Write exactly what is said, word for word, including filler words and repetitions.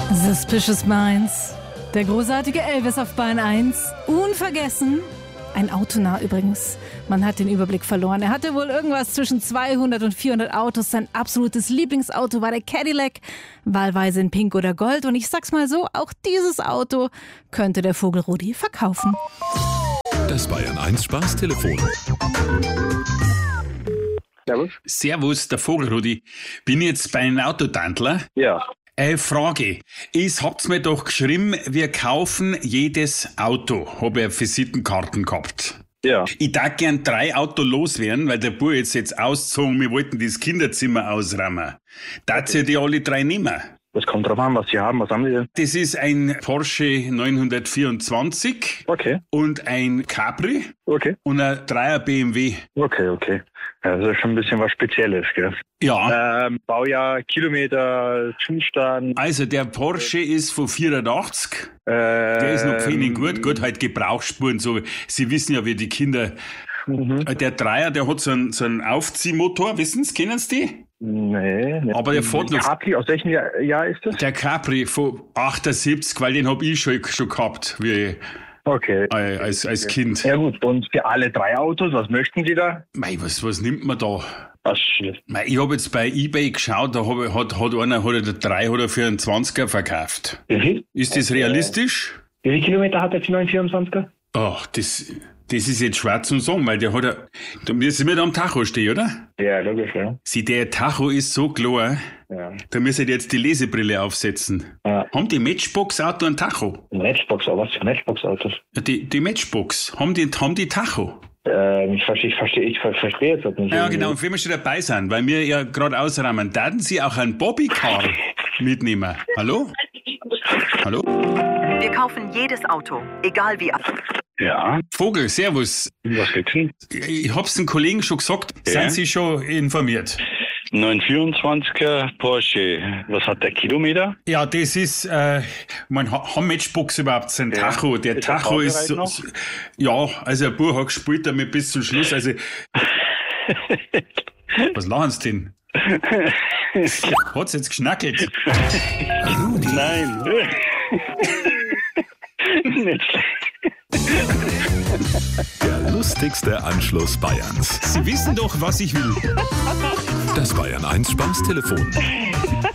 Suspicious Minds. Der großartige Elvis auf Bahn eins. Unvergessen. Ein Autonah übrigens. Man hat den Überblick verloren. Er hatte wohl irgendwas zwischen zweihundert und vierhundert Autos. Sein absolutes Lieblingsauto war der Cadillac. Wahlweise in Pink oder Gold. Und ich sag's mal so, auch dieses Auto könnte der Vogel Rudi verkaufen. Das Bayern eins Spaßtelefon. Servus. Servus, der Vogel Rudi. Bin jetzt bei einem Autotandler? Ja. Äh, Frage. Ihr habt's mir doch geschrieben, wir kaufen jedes Auto. Hab ich Visitenkarten gehabt. Ja. Ich darf gern drei Autos loswerden, weil der Bub jetzt jetzt ausgezogen, wir wollten das Kinderzimmer ausräumen. Darf ihr die alle drei nehmen? Das kommt drauf an, was Sie haben. Was haben Sie denn? Das ist ein Porsche neunhundertvierundzwanzig. Okay. Und ein Capri. Okay. Und ein Dreier B M W. Okay, okay. Ja, das ist schon ein bisschen was Spezielles, gell? Ja. Ähm, Baujahr, Kilometer, Zustand. Also der Porsche ist von vierundachtzig. Ähm, Der ist noch fein gut. Gut, halt Gebrauchsspuren. So. Sie wissen ja, wie die Kinder... Mhm. Der Dreier, der hat so einen, so einen Aufziehmotor. Wissen Sie, kennen Sie die? Nee. nee. Aber der fährt noch... Capri, aus welchem Jahr, Jahr ist das? Der Capri von achtundsiebzig, weil den hab ich schon, schon gehabt, wie Okay. äh, als, als okay. Kind. Ja gut, und für alle drei Autos, was möchten Sie da? Mei, was, was nimmt man da? Was? Mei, ich hab jetzt bei eBay geschaut, da hab, ich- hat, hat einer hat der drei oder für einen zwanziger verkauft. Wie viel? Ist das realistisch? Wie viele Kilometer hat der neun vierundzwanziger? Ach, das, das ist jetzt schwer zu sagen, weil der hat ja, da wir sind wir da am Tacho stehen, oder? Ja, logisch, ja. Sieh, der Tacho ist so klar, ja. da müssen wir jetzt die Lesebrille aufsetzen. Ja. Haben die Matchbox-Auto einen Tacho? Matchbox, aber was für Matchbox-Autos? Ja, Die, die Matchbox, haben die, haben die Tacho? Ähm, ich verstehe, ich verstehe, ich ver- verstehe jetzt das nicht. Ja, genau, und wenn wir schon dabei sind, weil wir ja gerade ausräumen, würden Sie auch einen Bobbycar mitnehmen? Hallo? Hallo? Wir kaufen jedes Auto, egal wie. Ja, Vogel, servus. was gibt's denn? Ich hab's den Kollegen schon gesagt, Ja. sind Sie schon informiert? neun vierundzwanziger Porsche. Was hat der Kilometer? Ja, das ist, äh, man ha- haben Matchbox überhaupt so ein Ja. Tacho. Der Ist der Tacho ist, so, fahrbereit so, ja, also ein Bub hat gespielt damit bis zum Schluss, also, was lachen Sie denn? Hat's jetzt geschnackelt? Nein. Nicht schlecht. Der lustigste Anschluss Bayerns. Sie wissen doch, was ich will. Das Bayern eins Spaßtelefon.